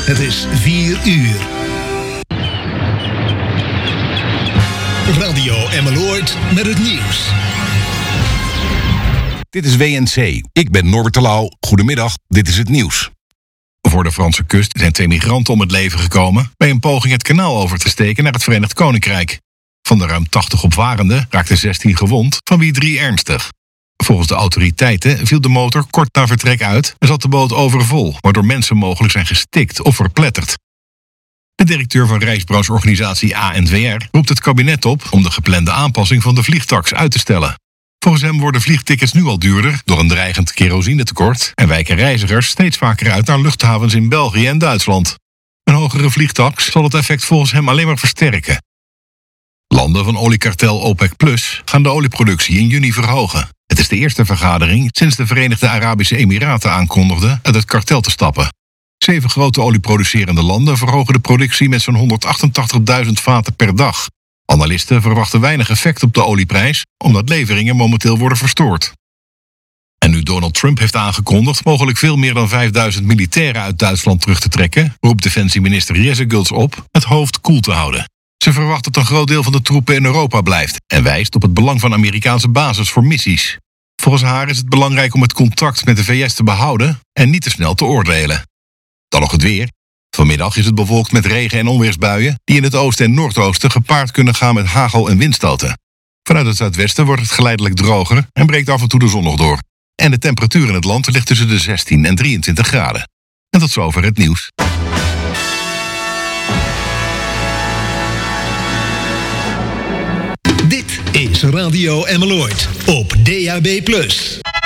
Het is 4 uur. Radio Emmeloord met het nieuws. Dit is WNC. Ik ben Norbert de Lauw. Goedemiddag, dit is het nieuws. Voor de Franse kust zijn 2 migranten om het leven gekomen bij een poging het kanaal over te steken naar het Verenigd Koninkrijk. Van de ruim 80 opvarenden raakten 16 gewond, van wie 3 ernstig. Volgens de autoriteiten viel de motor kort na vertrek uit en zat de boot overvol, waardoor mensen mogelijk zijn gestikt of verpletterd. De directeur van reisbrancheorganisatie ANVR roept het kabinet op om de geplande aanpassing van de vliegtax uit te stellen. Volgens hem worden vliegtickets nu al duurder door een dreigend kerosinetekort en wijken reizigers steeds vaker uit naar luchthavens in België en Duitsland. Een hogere vliegtax zal het effect volgens hem alleen maar versterken. Landen van oliekartel OPEC Plus gaan de olieproductie in juni verhogen. Het is de eerste vergadering sinds de Verenigde Arabische Emiraten aankondigden uit het kartel te stappen. 7 grote olieproducerende landen verhogen de productie met zo'n 188.000 vaten per dag. Analisten verwachten weinig effect op de olieprijs, omdat leveringen momenteel worden verstoord. En nu Donald Trump heeft aangekondigd mogelijk veel meer dan 5000 militairen uit Duitsland terug te trekken, roept defensieminister Jezeguls op het hoofd koel te houden. Ze verwacht dat een groot deel van de troepen in Europa blijft en wijst op het belang van Amerikaanse bases voor missies. Volgens haar is het belangrijk om het contact met de VS te behouden en niet te snel te oordelen. Dan nog het weer. Vanmiddag is het bewolkt met regen- en onweersbuien die in het oosten en noordoosten gepaard kunnen gaan met hagel- en windstoten. Vanuit het zuidwesten wordt het geleidelijk droger en breekt af en toe de zon nog door. En de temperatuur in het land ligt tussen de 16 en 23 graden. En tot zover het nieuws. Dit is Radio Emmeloord op DAB+.